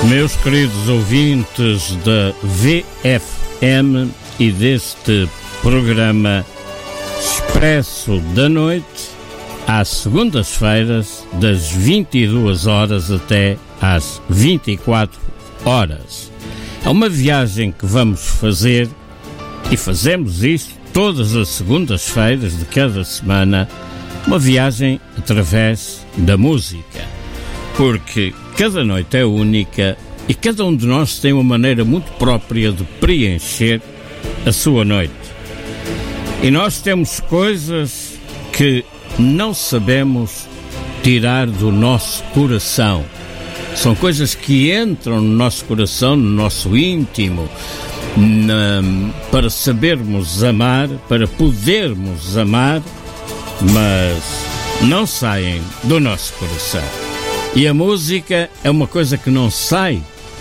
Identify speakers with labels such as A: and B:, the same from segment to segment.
A: Meus queridos ouvintes da VFM e deste programa Expresso da Noite, às segundas-feiras, das 22 horas até às 24 horas. É uma viagem que vamos fazer, e fazemos isto todas as segundas-feiras de cada semana, uma viagem através da música, porque cada noite é única e cada um de nós tem uma maneira muito própria de preencher a sua noite. E nós temos coisas que não sabemos tirar do nosso coração. São coisas que entram no nosso coração, no nosso íntimo, para sabermos amar, para podermos amar, mas não saem do nosso coração. E a música é uma coisa que não sai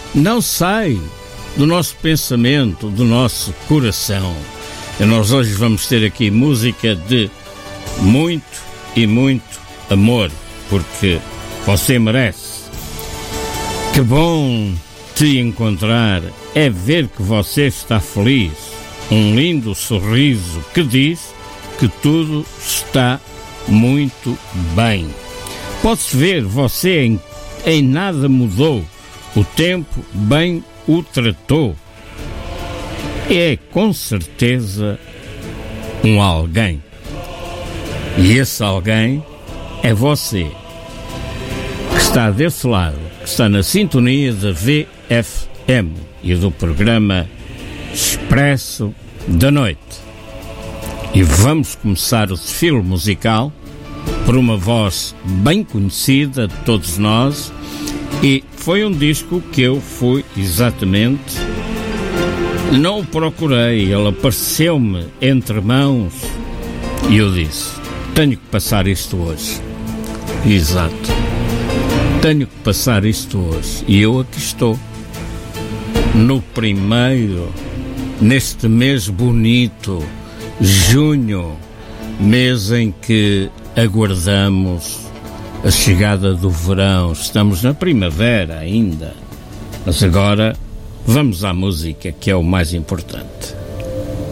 A: do nosso pensamento, do nosso coração. E nós hoje vamos ter aqui música de muito e muito amor, porque você merece. Que bom te encontrar, é ver que você está feliz, um lindo sorriso que diz que tudo está muito bem. Pode-se ver, você em nada mudou, o tempo bem o tratou. É com certeza um alguém. E esse alguém é você, que está desse lado, que está na sintonia da VFM e do programa Expresso da Noite. E vamos começar o desfile musical por uma voz bem conhecida de todos nós, e foi um disco que eu fui exatamente, não o procurei, ele apareceu-me entre mãos e eu disse, tenho que passar isto hoje. Exato, tenho que passar isto hoje, e eu aqui estou, no primeiro, neste mês bonito, junho, mês em que aguardamos a chegada do verão. Estamos na primavera ainda, mas agora vamos à música, que é o mais importante.